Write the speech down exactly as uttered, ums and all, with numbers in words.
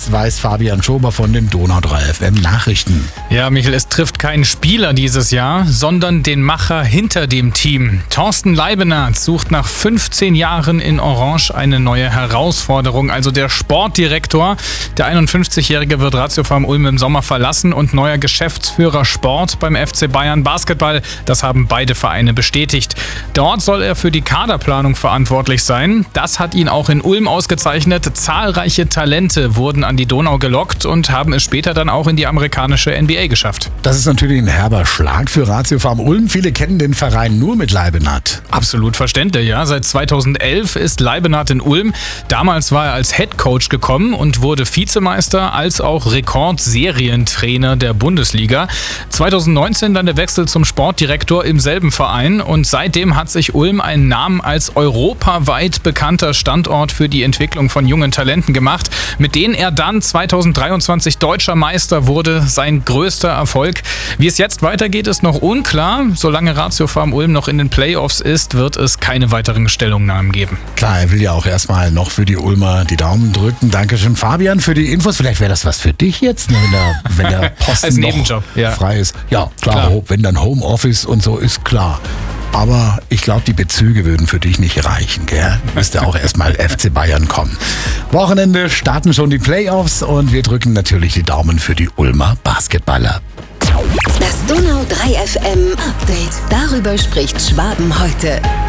Das weiß Fabian Schober von den Donau drei F M Nachrichten. Ja, Michael, es trifft keinen Spieler dieses Jahr, sondern den Macher hinter dem Team. Thorsten Leibenhardt sucht nach fünfzehn Jahren in Orange eine neue Herausforderung. Also der Sportdirektor, der einundfünfzigjährige, wird Ratiofarm Ulm im Sommer verlassen und neuer Geschäftsführer Sport beim F C Bayern Basketball. Das haben beide Vereine bestätigt. Dort soll er für die Kaderplanung verantwortlich sein. Das hat ihn auch in Ulm ausgezeichnet. Zahlreiche Talente wurden an die Donau gelockt und haben es später dann auch in die amerikanische N B A geschafft. Das ist natürlich ein herber Schlag für Ratiofarm Ulm. Viele kennen den Verein nur mit Leibenhardt. Absolut verständlich, ja. Seit zweitausendelf ist Leibenhardt in Ulm. Damals war er als Headcoach gekommen und wurde Vizemeister als auch Rekordserientrainer der Bundesliga. zweitausendneunzehn dann der Wechsel zum Sportdirektor im selben Verein und seitdem hat sich Ulm einen Namen als europaweit bekannter Standort für die Entwicklung von jungen Talenten gemacht, mit denen er dann zweitausenddreiundzwanzig deutscher Meister wurde, sein größter Erfolg. Wie es jetzt weitergeht, ist noch unklar. Solange Ratiofarm Ulm noch in den Playoffs ist, wird es keine weiteren Stellungnahmen geben. Klar, er will ja auch erstmal noch für die Ulmer die Daumen drücken. Dankeschön, Fabian, für die Infos. Vielleicht wäre das was für dich jetzt, ne, wenn der, wenn der Posten als Nebenjob, noch ja. frei ist. Ja, klar, Klar. wenn dann Homeoffice und so ist, klar. Aber ich glaube, die Bezüge würden für dich nicht reichen, gell? Müsste auch erstmal F C Bayern kommen. Wochenende starten schon die Playoffs und wir drücken natürlich die Daumen für die Ulmer Basketballer. Das Donau drei F M Update. Darüber spricht Schwaben heute.